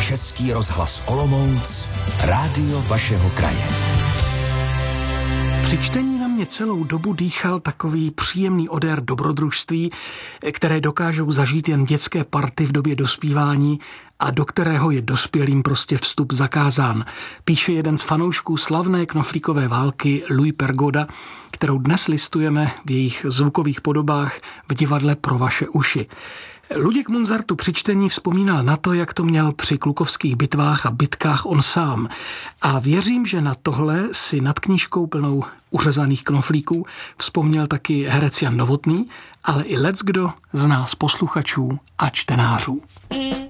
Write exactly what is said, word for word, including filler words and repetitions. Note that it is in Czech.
Český rozhlas Olomouc, rádio vašeho kraje. Při čtení na mě celou dobu dýchal takový příjemný odér dobrodružství, které dokážou zažít jen dětské party v době dospívání a do kterého je dospělým prostě vstup zakázán. Píše jeden z fanoušků slavné knoflíkové války Louis Pergoda, kterou dnes listujeme v jejich zvukových podobách v divadle Pro vaše uši. Luděk Munzartu při čtení vzpomínal na to, jak to měl při klukovských bitvách a bitkách on sám. A věřím, že na tohle si nad knížkou plnou uřezaných knoflíků vzpomněl taky herec Jan Novotný, ale i leckdo z nás posluchačů a čtenářů.